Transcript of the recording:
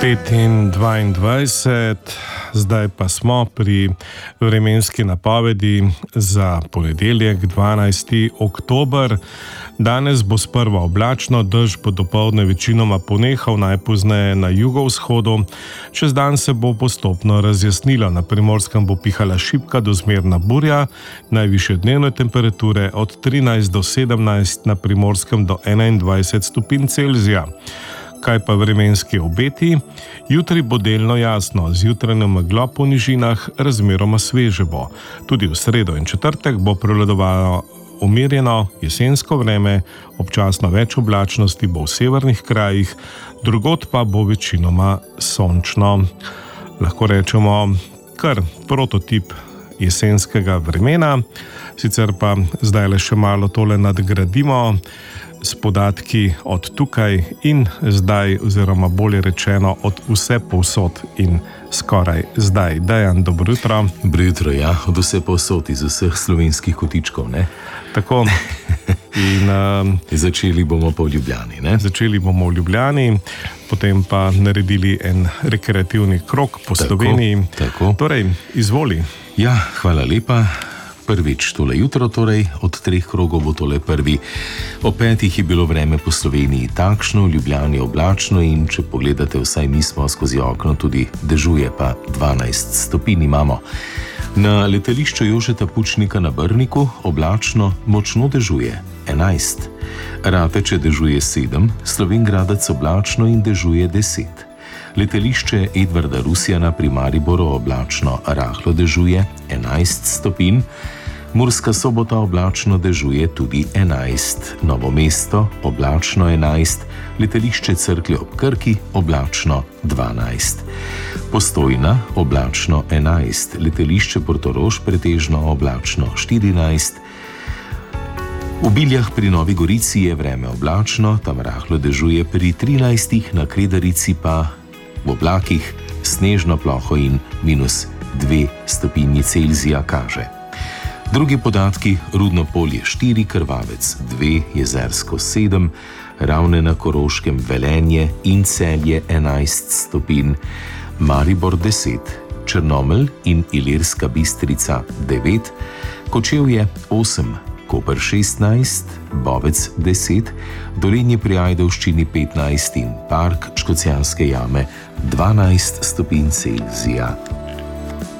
5:22, zdaj pa smo pri vremenski napovedi za ponedeljek, 12. oktober. Danes bo sprva oblačno, dež bo dopoldne večinoma ponehal, najpozneje na jugovzhodu. Čez dan se bo postopno razjasnilo, na Primorskem bo pihala šibka do zmerna burja, najvišje dnevne temperature od 13 do 17, na Primorskem do 21 stopinj Celzija. Kaj pa vremenski obeti? Jutri bo delno jasno, z jutranjo meglo po nižinah, razmeroma sveže bo. Tudi v sredo in četrtek bo prevladovalo umirjeno jesensko vreme, občasno več oblačnosti bo v severnih krajih, drugod pa bo večinoma sončno. Lahko rečemo kar prototip jesenskega vremena, sicer pa zdaj le še malo tole nadgradimo s podatki od tukaj in zdaj, oziroma bolje rečeno od vse povsod in skoraj zdaj. Dejan, dobro jutro. Dobro jutro, ja, od vse povsod iz vseh slovenskih kotičkov, ne? Tako. In začeli bomo pa v Ljubljani, ne? Začeli bomo v Ljubljani, potem pa naredili en rekreativni krog po Sloveniji. Tako. Torej, izvoli. Ja, hvala lepa. Prvič tole jutro, torej od 3 krogov bo tole prvi. O 5 je bilo vreme po Sloveniji takšno, v Ljubljani oblačno in če pogledate, vsaj mi smo skozi okno, tudi dežuje, pa 12 stopinj imamo. Na letališču Jožeta Pučnika na Brniku oblačno, močno dežuje 11. Rateče dežuje 7, Slovenj Gradec oblačno in dežuje 10. Letališče Edvarda Rusjana pri Mariboru oblačno, rahlo dežuje 11 stopinj. Murska Sobota oblačno dežuje tudi 11. Novo mesto oblačno 11. Letališče Cerklje ob Krki oblačno 12. Postojna oblačno 11. Letališče Portorož pretežno oblačno 14. V Biljah pri Novi Gorici je vreme oblačno, tam rahlo dežuje pri 13. Na Kredarici pa v oblakih snežno ploho in -2 stopinji Celzija kaže. Drugi podatki: Rudno Polje 4, Krvavec 2, Jezersko 7, Ravne na Koroškem, Velenje in Celje 11 stopinj, Maribor 10, Črnomelj in Ilirska Bistrica 9, Kočevje 8, Koper 16, Bovec 10, Dolenje pri Ajdovščini 15 in Park Škocjanske jame 12 stopinj Celzija.